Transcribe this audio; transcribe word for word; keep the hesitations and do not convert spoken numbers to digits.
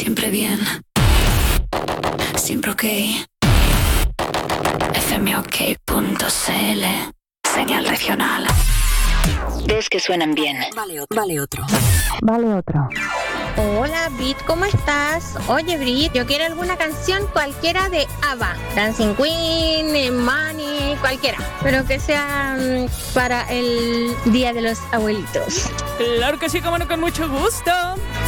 Siempre bien. Siempre ok. F M O K punto C L. Señal regional. Dos que suenan bien. Vale otro. Vale otro. Vale otro. Hola Brit, ¿cómo estás? Oye Brit, yo quiero alguna canción cualquiera de ABBA, Dancing Queen, Money, cualquiera, pero que sea um, para el Día de los Abuelitos. Claro que sí, como no, con mucho gusto.